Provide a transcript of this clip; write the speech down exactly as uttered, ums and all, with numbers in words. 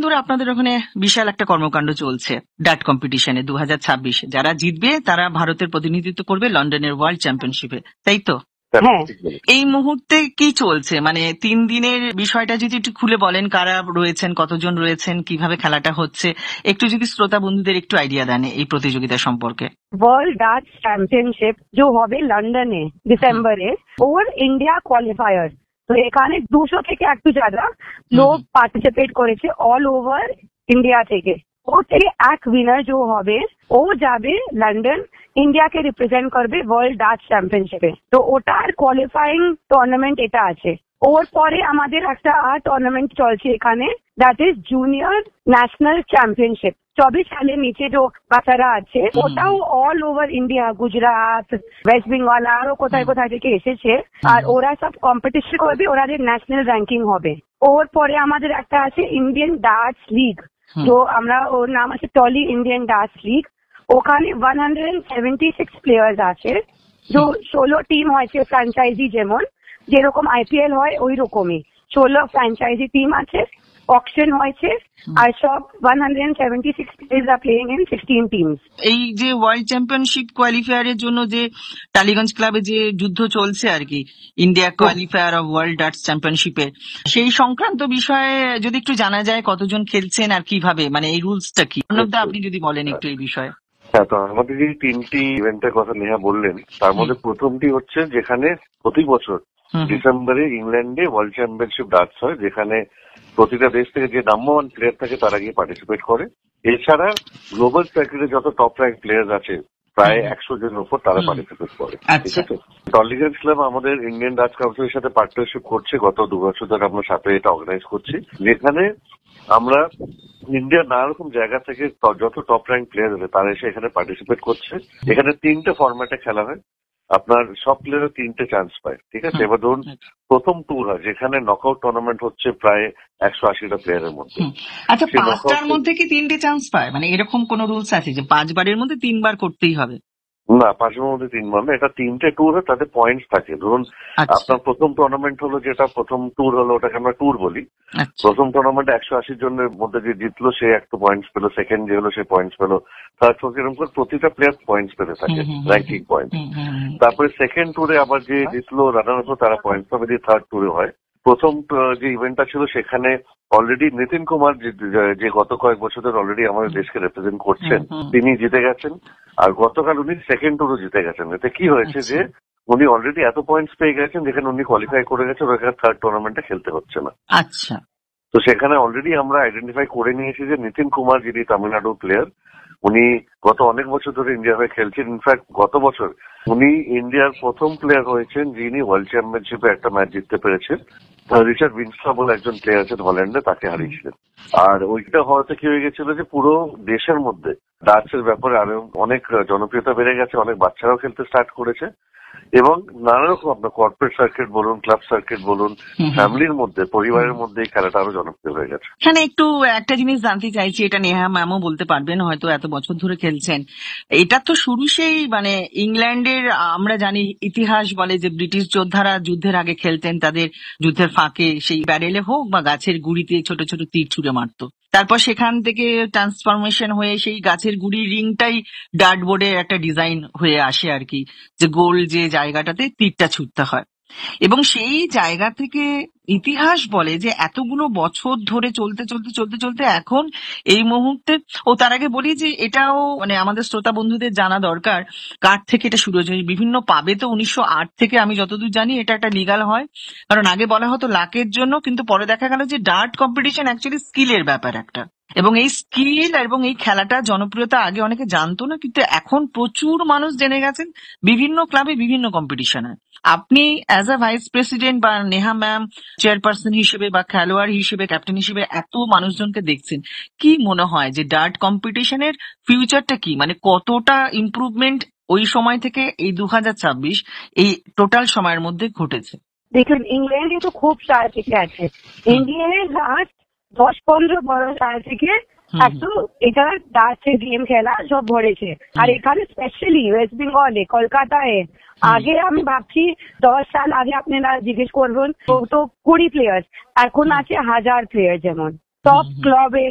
ধরে আপনাদের ওখানে বিশাল একটা কর্মকাণ্ড চলছে ডার্ট কম্পিটিশনে দু হাজার ছাব্বিশে যারা জিতবে তারা ভারতের প্রতিনিধিত্ব করবে লন্ডনের ওয়ার্ল্ড চ্যাম্পিয়নশিপে, তাই তো? হ্যাঁ। এই মুহূর্তে কি চলছে, মানে তিন দিনের বিষয়টা যদি একটু খুলে বলেন, কারা রয়েছেন, কতজন রয়েছেন, কিভাবে খেলাটা হচ্ছে, একটু যদি শ্রোতা বন্ধুদের একটু আইডিয়া দেন এই প্রতিযোগিতা সম্পর্কে। ওয়ার্ল্ড ডার্ট চ্যাম্পিয়নশিপ जो হবে লন্ডনে ডিসেম্বরে, ওর ইন্ডিয়া কোয়ালিফায়ার। তো এখানে দুশো থেকে একটু জায়গা লোক পার্টিসিপেট করেছে অল ওভার ইন্ডিয়া থেকে। ও থেকে এক উইনার যে হবে ও যাবে লন্ডন, ইন্ডিয়াকে রিপ্রেজেন্ট করবে ওয়ার্ল্ড ডার্ট চ্যাম্পিয়নশিপে। তো ওটার কোয়ালিফাইং টুর্নামেন্ট এটা আছে। ওর পরে আমাদের একটা আর টুর্নামেন্ট চলছে এখানে, that is junior national championship. চব্বিশ সালের নিচে যে বাচ্চারা আছে ওটাও all over India, Gujarat, West Bengal আরো কোথায় কোথায় থেকে এসেছে। আর ওরা সব কম্পিটিশন করবে, ওরা ন্যাশনাল র্যাঙ্কিং হবে। ওর পরে আমাদের একটা আছে ইন্ডিয়ান ডার্টস লিগ, তো আমরা ওর নাম আছে টলি ইন্ডিয়ান ডার্টস লিগ। ওখানে one hundred seventy six players আছে, যে ষোলো টিম হয়েছে ফ্র্যাঞ্চাইজি, যেমন যেরকম আইপিএল হয় ওই রকমই ষোলো ফ্র্যাঞ্চাইজি টিম আছে, অকশন হয়েছে, আর সব one hundred seventy six players are playing in sixteen teams. এই যে ওয়ার্ল্ড চ্যাম্পিয়নশিপ কোয়ালিফায়ারের জন্য যে টালিগঞ্জ ক্লাবে যে যুদ্ধ চলছে আর কি, India qualifier of world darts চ্যাম্পিয়নশিপে, সেই সংক্রান্ত বিষয়ে যদি একটু জানা যায় কতজন খেলছেন আর কিভাবে, মানে এই রুলসটা কি, আপনি যদি বলেন একটু এই বিষয়ে। হ্যাঁ, তো আমাদের যে তিনটি ইভেন্টের কথা নেহা বললেন তার মধ্যে প্রথমটি হচ্ছে যেখানে প্রতি বছর ডিসেম্বরে ইংল্যান্ডে ওয়ার্ল্ড চ্যাম্পিয়নশিপ ডার্টস হয়, যেখানে প্রতিটা দেশ থেকে যে নাম্বার ওয়ান প্লেয়ার থাকে তারা গিয়ে পার্টিসিপেট করে। এছাড়া গ্লোবাল সার্কিটে যত টপ র্যাঙ্ক প্লেয়ার আছে প্রায় একশো জনের উপর তারা পার্টিসিপেট করে। ঠিক আছে, টলিগঞ্জ ক্লাব আমাদের ইন্ডিয়ান ডার্টস কাউন্সিলের সাথে পার্টনারশিপ করছে, গত দু বছর ধরে আমরা সাথে এটা অর্গানাইজ করছি, যেখানে আমরা ইন্ডিয়ার নানা রকম জায়গা থেকে যত টপ র্যাঙ্ক প্লেয়ার আছে তারা এসে এখানে পার্টিসিপেট করছে। এখানে তিনটে ফরম্যাটে খেলা হয়, আপনার সব প্লেয়ার তিনটে চান্স পায়। ঠিক আছে, এবার ধরুন প্রথম ট্যুর হয় যেখানে নকআউট টুর্নামেন্ট হচ্ছে প্রায় একশো আশিটা প্লেয়ারের মধ্যে। আচ্ছা, পাঁচটার মধ্যে কি তিনটে চান্স পায়, মানে এরকম কোন রুলস আছে যে পাঁচবারের মধ্যে তিনবার করতেই হবে? না, পাঁচের মধ্যে তিনবার না, এটা তিনটে ট্যুর হয়, তাতে পয়েন্টস থাকে। ধরুন আপনার প্রথম টুর্নামেন্ট হলো, যেটা প্রথম ট্যুর হলো ওটাকে আমরা ট্যুর বলি। প্রথম টুর্নামেন্টে একশো আশি জনের মধ্যে যে জিতলো সে একটা পয়েন্টস পেলো, সেকেন্ড যে হলো সে পয়েন্টস পেলো, থার্ড ফোর্থ এরকম করে প্রতিটা প্লেয়ার পয়েন্টস পেতে থাকে, র্যাঙ্কিং পয়েন্ট। তারপরে সেকেন্ড ট্যুরে আবার যে জিতলো রানার আপ তারা পয়েন্টস পাবে, যে থার্ড ট্যুরে হয়। প্রথম যে ইভেন্টটা ছিল সেখানে অলরেডি নিতিন কুমার যে গত কয়েক বছর ধরে অলরেডি আমাদের দেশকে রিপ্রেজেন্ট করছেন, তিনি জিতে গেছেন। আর গতকাল উনি সেকেন্ড ট্যুরও জিতে গেছেন। এতে কি হয়েছে যে উনি অলরেডি এত পয়েন্টস পেয়ে গেছেন যেখানে উনি কোয়ালিফাই করে গেছেন, ওখানে থার্ড টুর্নামেন্টে খেলতে হচ্ছে না। আচ্ছা, তো সেখানে অলরেডি আমরা আইডেন্টিফাই করে নিয়েছি যে নিতিন কুমার যিনি তামিলনাড়ুর প্লেয়ার, উনি গত অনেক বছর ধরে ইন্ডিয়া হয়ে খেলছেন। ইনফ্যাক্ট গত বছর উনি ইন্ডিয়ার প্রথম প্লেয়ার হয়েছেন যিনি ওয়ার্ল্ড চ্যাম্পিয়নশিপে একটা ম্যাচ জিততে পেরেছেন। রিচার্ড উইন্সট্রা বলে একজন প্লেয়ার আছেন হল্যান্ডে, তাকে হারিয়েছিলেন। আর ওইটা হওয়াতে কি হয়ে গেছিল যে পুরো দেশের মধ্যে ডার্টসের ব্যাপারে আরো অনেক জনপ্রিয়তা বেড়ে গেছে, অনেক বাচ্চারাও খেলতে স্টার্ট করেছে, এবং নানা রকম আপনার কর্পোরেট সার্কিট বলুন, ক্লাব সার্কিট বলুন, ফ্যামিলির মধ্যে, পরিবারের মধ্যে এই খেলাটা আরো জনপ্রিয় হয়ে গেছে। এখানে একটু একটা জিনিস জানতে চাইছি, এটা নেহা ম্যামও বলতে পারবেন, হয়তো এত বছর ধরে খেলছেন। এটা তো শুরু সেই মানে ইংল্যান্ডের, আমরা জানি ইতিহাস বলে যে ব্রিটিশ যোদ্ধারা যুদ্ধের আগে খেলতেন, তাদের যুদ্ধের ফাঁকে সেই ব্যারেলে হোক বা গাছের গুড়িতে ছোট ছোট তীর ছুঁড়ে মারতো। তারপর সেখান থেকে ট্রান্সফরমেশন হয়ে সেই গাছের গুড়ির রিংটাই ডার্ট বোর্ডের একটা ডিজাইন হয়ে আসে আর কি, যে গোল যে জায়গাটাতে তীরটা ছুটতে হয়। এবং সেই জায়গা থেকে ইতিহাস বলে যে এতগুলো বছর ধরে চলতে চলতে চলতে চলতে এখন এই মুহূর্তে, ও তার আগে বলি যে এটাও মানে আমাদের শ্রোতা বন্ধুদের জানা দরকার কার থেকে এটা শুরু হয়েছে। বিভিন্ন পাবে তো উনিশশো আট থেকে আমি যতদূর জানি এটা একটা লিগাল হয়, কারণ আগে বলা হতো লাকের জন্য, কিন্তু পরে দেখা গেল যে ডার্ট কম্পিটিশন অ্যাকচুয়ালি স্কিলের ব্যাপার একটা, এবং এই স্কিল এবং এই খেলাটা জনপ্রিয়তা আগে অনেকে জানতো না, কিন্তু এখন প্রচুর মানুষ জেনে গেছেন বিভিন্ন ক্লাবে বিভিন্ন কম্পিটিশনে। আপনি অ্যাজ আ ভাইস প্রেসিডেন্ট বা নেহা ম্যাম চেয়ারপারসন হিসেবে বা খেলোয়াড় হিসেবে, ক্যাপ্টেন হিসেবে এত মানুষজনকে দেখছেন, কি মনে হয় যে ডার্ট কম্পিটিশনের ফিউচারটা কি, মানে কতটা ইমপ্রুভমেন্ট ওই সময় থেকে এই দু হাজার ছাব্বিশ এই টোটাল সময়ের মধ্যে ঘটেছে? দেখুন, ইংল্যান্ডে তো খুব সাল থেকে আছে, ইন্ডিয়ানের লাস্ট দশ পনেরো বড় সাল থেকে একটু এটা ডার্টসের গেম খেলা সব ভরেছে। আর এখানে স্পেশালি ওয়েস্ট বেঙ্গলে, কলকাতায় আগে আমি ভাবছি দশ সাল আগে আপনারা জিজ্ঞেস করবেন তো কুড়ি প্লেয়ার, এখন আছে হাজার প্লেয়ার। যেমন টপ ক্লাবে